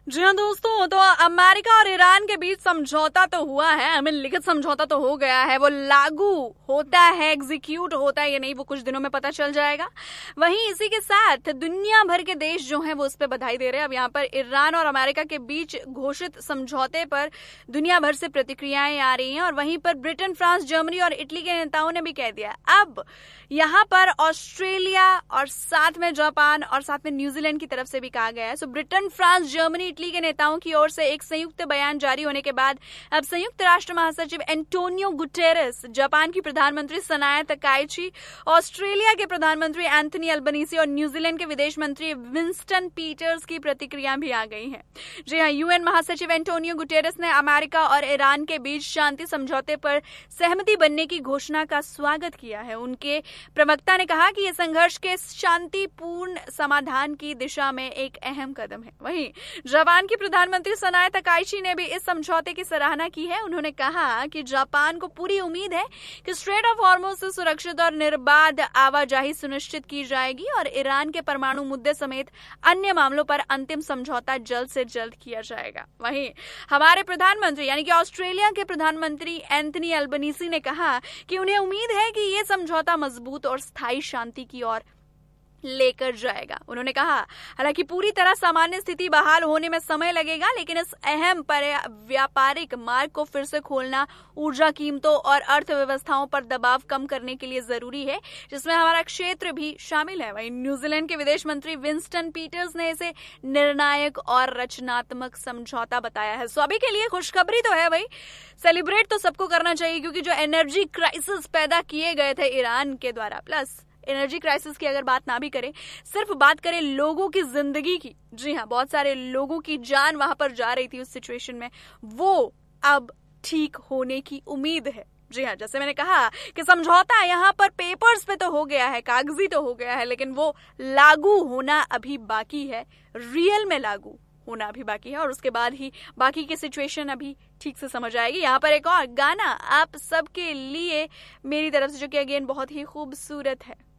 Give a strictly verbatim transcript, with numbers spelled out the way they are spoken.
जी हाँ दोस्तों, तो अमेरिका और ईरान के बीच समझौता तो हुआ है। आई मीन लिखित समझौता तो हो गया है, वो लागू होता है, एग्जीक्यूट होता है या नहीं वो कुछ दिनों में पता चल जाएगा। वहीं इसी के साथ दुनिया भर के देश जो हैं वो उस पर बधाई दे रहे हैं। अब यहाँ पर ईरान और अमेरिका के बीच घोषित समझौते पर दुनिया भर से प्रतिक्रियाएं आ रही हैं और वहीं पर ब्रिटेन, फ्रांस, जर्मनी और इटली के नेताओं ने भी कह दिया। अब यहाँ पर ऑस्ट्रेलिया और साथ में जापान और साथ में न्यूजीलैंड की तरफ से भी कहा गया है। सो ब्रिटेन, फ्रांस, जर्मनी, इटली के नेताओं की ओर से एक संयुक्त बयान जारी होने के बाद अब संयुक्त राष्ट्र महासचिव एंटोनियो गुटेरेस, जापान की प्रधानमंत्री सनाया तकाइची, ऑस्ट्रेलिया के प्रधानमंत्री एंथनी अल्बनीसी और न्यूजीलैंड के विदेश मंत्री विंस्टन पीटर्स की प्रतिक्रिया भी आ गई है। जी हाँ, यूएन महासचिव एंटोनियो गुटेरेस ने अमेरिका और ईरान के बीच शांति समझौते पर सहमति बनने की घोषणा का स्वागत किया है। उनके प्रवक्ता ने कहा कि यह संघर्ष के शांतिपूर्ण समाधान की दिशा में एक अहम कदम है। वहीं जापान की प्रधानमंत्री सनाया तकाइची ने भी इस समझौते की सराहना की है। उन्होंने कहा कि जापान को पूरी उम्मीद है कि स्ट्रेट ऑफ हॉर्मुज़ से सुरक्षित और निर्बाध आवाजाही सुनिश्चित की जाएगी और ईरान के परमाणु मुद्दे समेत अन्य मामलों पर अंतिम समझौता जल्द से जल्द किया जाएगा। वहीं हमारे प्रधानमंत्री यानी कि ऑस्ट्रेलिया के प्रधानमंत्री एंथनी अल्बनीसी ने कहा कि उन्हें उम्मीद है कि ये समझौता मजबूत और स्थायी शांति की ओर लेकर जाएगा। उन्होंने कहा, हालांकि पूरी तरह सामान्य स्थिति बहाल होने में समय लगेगा, लेकिन इस अहम पर व्यापारिक मार्ग को फिर से खोलना ऊर्जा कीमतों और अर्थव्यवस्थाओं पर दबाव कम करने के लिए जरूरी है, जिसमें हमारा क्षेत्र भी शामिल है। वहीं न्यूजीलैंड के विदेश मंत्री विंस्टन पीटर्स ने इसे निर्णायक और रचनात्मक समझौता बताया है। सो अभी के लिए खुशखबरी तो है भाई, सेलिब्रेट तो सबको करना चाहिए, क्योंकि जो एनर्जी क्राइसिस पैदा किए गए थे ईरान के द्वारा, प्लस एनर्जी क्राइसिस की अगर बात ना भी करें, सिर्फ बात करें लोगों की जिंदगी की, जी हाँ, बहुत सारे लोगों की जान वहां पर जा रही थी उस सिचुएशन में, वो अब ठीक होने की उम्मीद है। जी हाँ, जैसे मैंने कहा कि समझौता यहाँ पर पेपर्स पे तो हो गया है, कागजी तो हो गया है, लेकिन वो लागू होना अभी बाकी है, रियल में लागू होना अभी बाकी है और उसके बाद ही बाकी की सिचुएशन अभी ठीक से समझ आएगी। यहाँ पर एक और गाना आप सबके लिए मेरी तरफ से, जो कि अगेन बहुत ही खूबसूरत है।